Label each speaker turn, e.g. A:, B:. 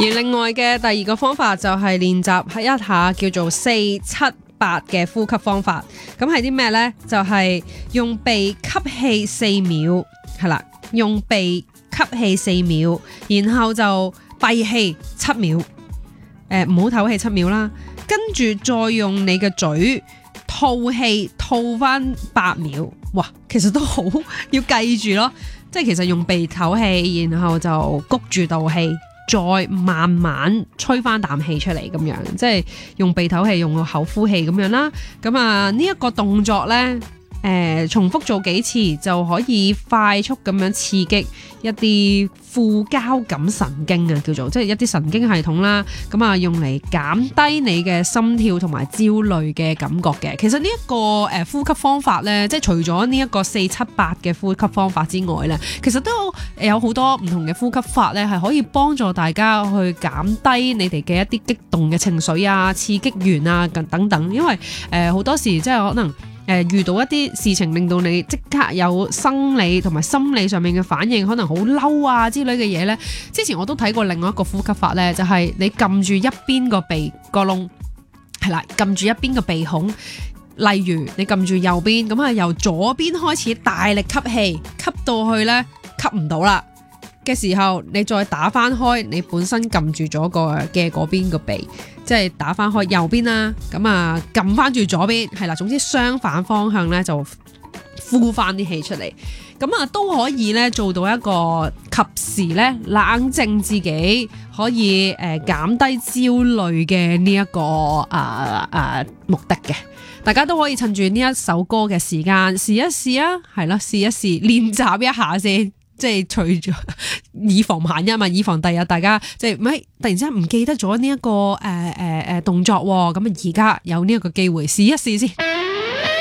A: 另外嘅第二個方法就係練習一下叫做4、7、8嘅呼吸方法。咁係啲咩呢？就係用鼻吸氣4秒，係啦，用鼻吸氣4秒，然後就閉氣7秒，唔好唞氣7秒啦。跟住再用你嘅嘴吐氣吐翻8秒。哇，其實都好要記住咯，即係其實用鼻唞氣，然後就谷住道氣，再慢慢吹翻啖氣出嚟咁樣，即係用鼻唞氣，用個口呼氣咁樣啦。咁啊呢一個動作呢，重複做幾次就可以快速咁樣刺激一啲副交感神經啊，叫做即係一啲神經系統啦。咁啊用嚟減低你嘅心跳同埋焦慮嘅感覺嘅。其實呢一個呼吸方法呢，即係除咗呢一個4、7、8嘅呼吸方法之外呢，其實都有好多唔同嘅呼吸法呢，係可以幫助大家去減低你哋嘅一啲激動嘅情緒啊、刺激源啊等等。因為好多時即係可能遇到一啲事情令到你即刻有生理同埋心理上面嘅反應，可能好嬲啊之類嘅嘢呢。之前我都睇過另外一個呼吸法呢，就係你撳住一邊個鼻個窿，係啦，撳住一邊個鼻孔。例如你撳住右邊，咁啊由左邊開始大力吸氣，吸到去呢，吸唔到啦嘅時候，你再打翻開你本身撳住咗嘅嗰邊個鼻，即係打翻開右邊啦，咁啊撳翻住左邊，係啦，總之相反方向咧就呼翻啲氣出嚟，咁啊都可以咧做到一個及時咧冷靜自己，可以減低焦慮嘅呢一個目的嘅。大家都可以趁住呢一首歌嘅時間試一試啊，係啦，試一試練習一下先。即係除咗以防萬一嘛，以防第日大家即係唔係突然之間唔記得咗呢一個動作喎，咁啊而家有呢一個機會試一試先。